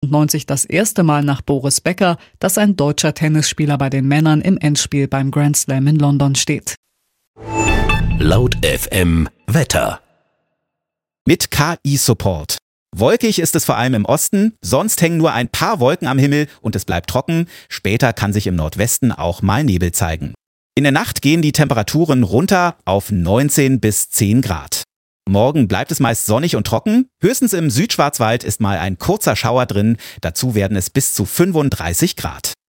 1998 das erste Mal nach Boris Becker, dass ein deutscher Tennisspieler bei den Männern im Endspiel beim Grand Slam in London steht. Laut FM Wetter. Mit KI-Support. Wolkig ist es vor allem im Osten, sonst hängen nur ein paar Wolken am Himmel und es bleibt trocken. Später kann sich im Nordwesten auch mal Nebel zeigen. In der Nacht gehen die Temperaturen runter auf 19 bis 10 Grad. Morgen bleibt es meist sonnig und trocken. Höchstens im Südschwarzwald ist mal ein kurzer Schauer drin. Dazu werden es bis zu 35 Grad.